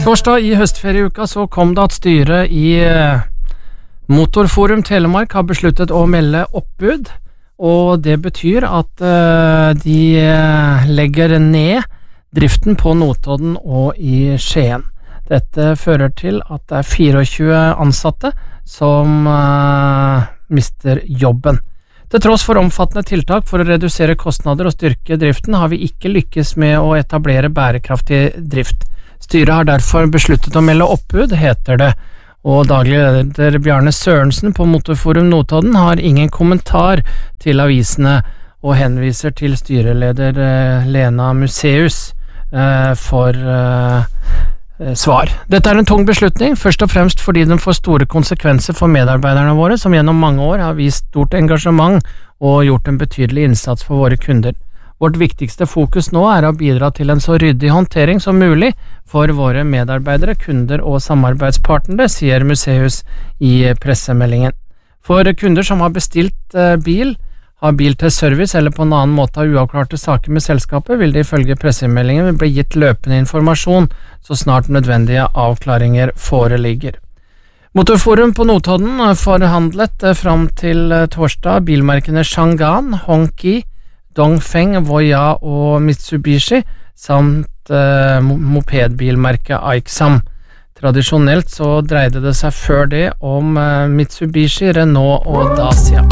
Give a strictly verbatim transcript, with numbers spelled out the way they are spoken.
Torsdag i høstferieuka så kom det at styret i Motorforum Telemark har besluttet å melde oppbud, og det betyr at uh, de legger ned driften på Notodden og i Skien. Dette fører til at det er tjuefire ansatte som uh, mister jobben. Til tross for omfattende tiltak for å redusere kostnader og styrke driften, har vi ikke lykkes med å etablere bærekraftig drift. Styret har derfor besluttet å melde oppbud, heter det, og daglig leder Bjarne Sørensen på Motorforum Notodden har ingen kommentar til avisene og henviser til styreleder uh, Lena Museus uh, for uh, svar. Dette er en tung beslutning, først og fremst fordi den får store konsekvenser for medarbeiderne våre, som gjennom mange år har vist stort engasjement og gjort en betydelig innsats for våre kunder. Vårt viktigste fokus nå er å bidra til en så ryddig håndtering som mulig for våre medarbeidere, kunder og samarbeidspartnere, sier Museus i pressemeldingen. For kunder som har bestilt bil, har bil til service eller på en annen måte har uavklarte saker med selskapet, vil det ifølge pressemeldingen bli gitt løpende informasjon så snart nødvendige avklaringer foreligger. Motorforum på Notodden forhandlet fram til torsdag bilmerkene Changan, Hongqi, Dongfeng, Voya og Mitsubishi, samt eh, mopedbilmerket Aixam. Tradisjonelt så dreide det seg før det om eh, Mitsubishi, Renault og Dacia.